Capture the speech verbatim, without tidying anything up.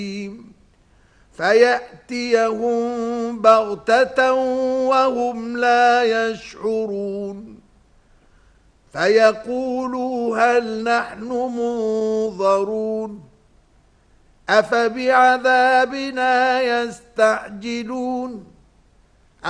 فيأتيهم بغتة وهم لا يشعرون فيقولوا هل نحن منظرون أفبعذابنا يستعجلون